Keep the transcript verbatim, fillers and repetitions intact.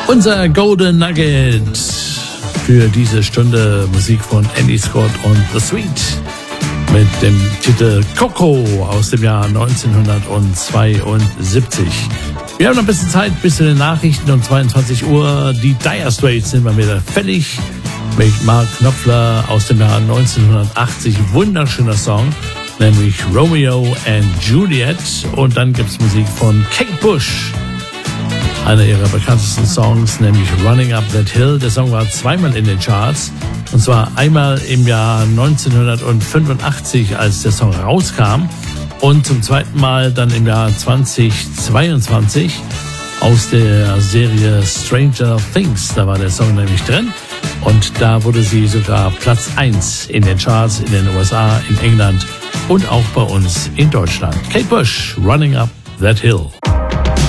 Unser Golden Nugget für diese Stunde Musik von Andy Scott und The Sweet mit dem Titel Coco aus dem Jahr neunzehnhundertzweiundsiebzig. Wir haben noch ein bisschen Zeit bis zu den Nachrichten um zweiundzwanzig Uhr. Die Dire Straits sind mal wieder fällig mit Mark Knopfler aus dem Jahr neunzehnhundertachtzig. Wunderschöner Song, nämlich Romeo and Juliet. Und dann gibt es Musik von Kate Bush. Einer ihrer bekanntesten Songs, nämlich Running Up That Hill. Der Song war zweimal in den Charts. Und zwar einmal im Jahr neunzehnhundertfünfundachtzig, als der Song rauskam. Und zum zweiten Mal dann im Jahr zweitausendzweiundzwanzig aus der Serie Stranger Things. Da war der Song nämlich drin. Und da wurde sie sogar Platz eins in den Charts in den U S A, in England und auch bei uns in Deutschland. Kate Bush, Running Up That Hill.